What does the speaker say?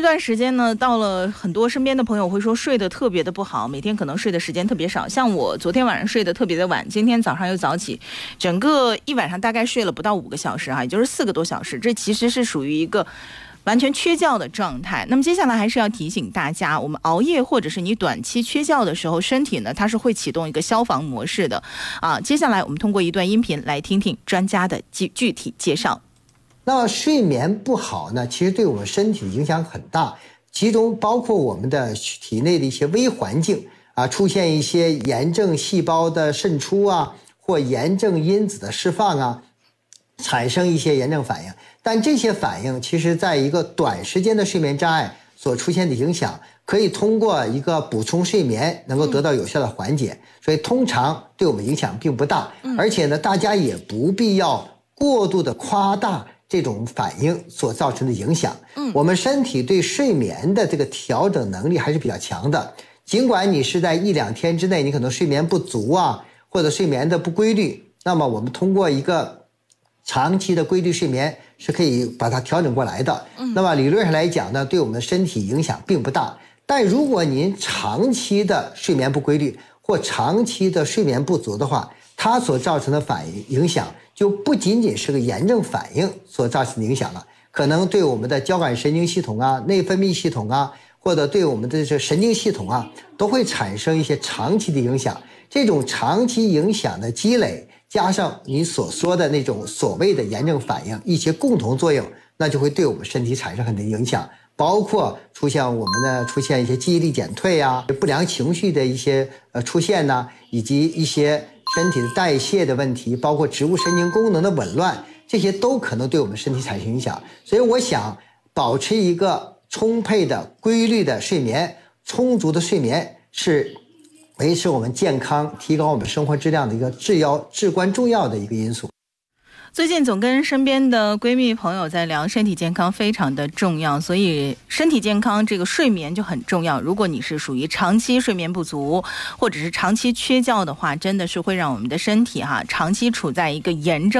段时间呢，到了很多身边的朋友会说睡得特别的不好，每天可能睡的时间特别少。像我昨天晚上睡得特别的晚，今天早上又早起，整个一晚上大概睡了不到5个小时也就是4个多小时。这其实是属于一个完全缺觉的状态。那么接下来还是要提醒大家，我们熬夜或者是你短期缺觉的时候，身体呢它是会启动一个消防模式的接下来我们通过一段音频来听听专家的具体介绍。 那睡眠不好呢，其实对我们身体的影响很大，其中包括我们的体内的一些微环境出现一些炎症细胞的渗出或炎症因子的释放产生一些炎症反应。但这些反应其实在一个短时间的睡眠障碍所出现的影响，可以通过一个补充睡眠能够得到有效的缓解，所以通常对我们影响并不大。而且呢，大家也不必要过度的夸大这种反应所造成的影响。我们身体对睡眠的这个调整能力还是比较强的，尽管你是在1-2天之内你可能睡眠不足或者睡眠的不规律，那么我们通过一个长期的规律睡眠是可以把它调整过来的。那么理论上来讲呢，对我们的身体影响并不大。但如果您长期的睡眠不规律或长期的睡眠不足的话，它所造成的影响就不仅仅是个炎症反应所造成的影响了，可能对我们的交感神经系统内分泌系统或者对我们的神经系统都会产生一些长期的影响。这种长期影响的积累，加上你所说的那种所谓的炎症反应，一些共同作用，那就会对我们身体产生很多影响，包括出现一些记忆力减退不良情绪的一些出现以及一些身体的代谢的问题，包括植物神经功能的紊乱，这些都可能对我们身体产生影响。所以我想保持一个充沛的规律的睡眠，充足的睡眠是维持我们健康提高我们生活质量的一个至关重要的一个因素。 最近总跟身边的闺蜜朋友在聊身体健康非常的重要，所以身体健康这个睡眠就很重要。如果你是属于长期睡眠不足或者是长期缺觉的话，真的是会让我们的身体长期处在一个炎症